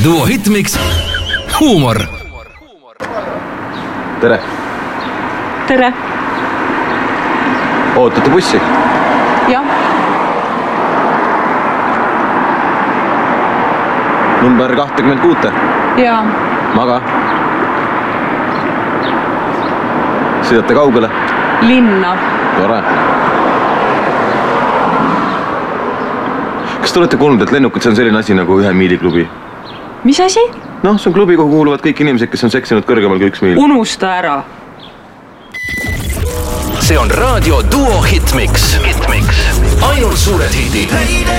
Duo Hitmix huumor. Tere. Tere. Ootate bussi? Jah. Number 26. Jaa. Maga. Sõidate kaugele? Linna. Tore. Kas te olete kuulnud, et lennukid see on selline asi nagu 1 miili klubi? Mis asi? No, see on klubi, kuhu kuuluvad kõik inimesed, kes on seksinud kõrgemal kui 1 miil. Unusta ära. See on raadio Duo Hitmix. Ainult suured hidid.